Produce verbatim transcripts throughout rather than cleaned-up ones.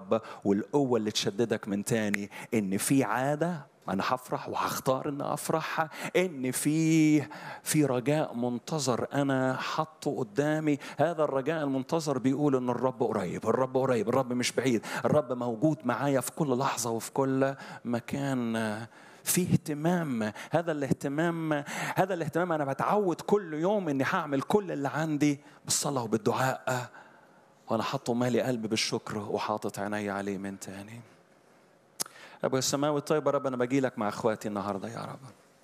الرب والقوة اللي تشددك من تاني إن في عادة أنا هفرح وهختار إن أفرح، إن في في رجاء منتظر أنا حطه قدامي. هذا الرجاء المنتظر بيقول إن الرب قريب، الرب قريب، الرب مش بعيد، الرب موجود معايا في كل لحظة وفي كل مكان. في اهتمام، هذا الاهتمام هذا الاهتمام أنا بتعود كل يوم إني هعمل كل اللي عندي بالصلاة وبالدعاء، وأنا حاطه مالي قلبي بالشكر وحاطط عيني عليه من تاني. أبو السماوي الطيب يا رب، أنا باجي لك مع إخواتي النهاردة يا رب.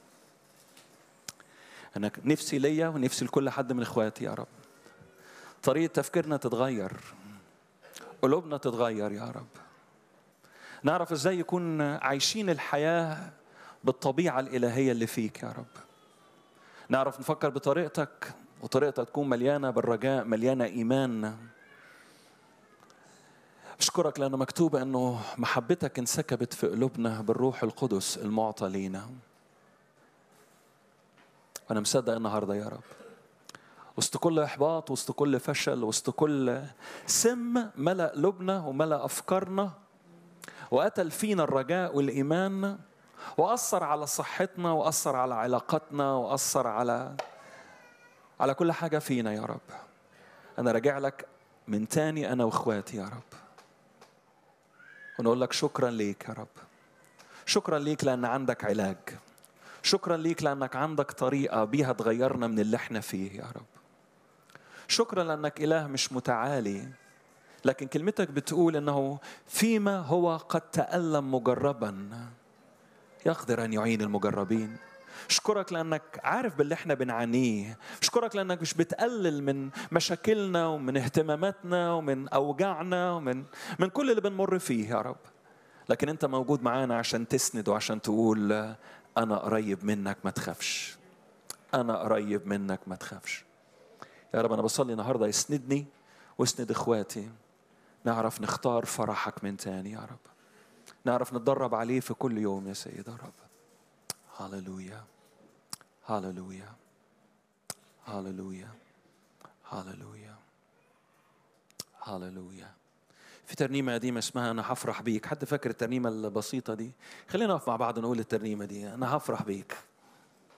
أنا نفسي ليا ونفسي لكل حد من إخواتي يا رب طريقة تفكيرنا تتغير، قلوبنا تتغير يا رب، نعرف إزاي يكون عايشين الحياة بالطبيعة الإلهية اللي فيك يا رب. نعرف نفكر بطريقتك، وطريقتك تكون مليانة بالرجاء، مليانة إيمان. أشكرك لأنه مكتوب أنه محبتك انسكبت في قلوبنا بالروح القدس المعطى لينا. وأنا مصدق النهاردة يا رب وسط كل إحباط، وسط كل فشل، وسط كل سم ملأ قلوبنا وملأ أفكارنا وقتل فينا الرجاء والإيمان، وأثر على صحتنا، وأثر على علاقاتنا، وأثر على على كل حاجة فينا يا رب. أنا راجع لك من تاني أنا وإخواتي يا رب، ونقول لك شكرا ليك يا رب. شكرا ليك لأن عندك علاج، شكرا ليك لأنك عندك طريقة بيها تغيرنا من اللي احنا فيه يا رب. شكرا لأنك إله مش متعالي، لكن كلمتك بتقول أنه فيما هو قد تألم مجربا يقدر أن يعين المجربين. أشكرك لأنك عارف باللي احنا بنعانيه. أشكرك لأنك مش بتقلل من مشاكلنا ومن اهتماماتنا ومن أوجاعنا ومن من كل اللي بنمر فيه يا رب، لكن أنت موجود معانا عشان تسند وعشان تقول أنا قريب منك ما تخافش، أنا قريب منك ما تخافش. يا رب أنا بصلي النهاردة يسندني واسند إخواتي، نعرف نختار فرحك من تاني يا رب، نعرف نتدرب عليه في كل يوم يا سيد يا رب. هاللويا هاللويا هاللويا هاللويا هاللويا. في ترنيمة قديمة اسمها أنا هفرح بيك. حد فاكر الترنيمة البسيطة دي؟ خلينا نقف مع بعض نقول الترنيمة دي، أنا هفرح بيك.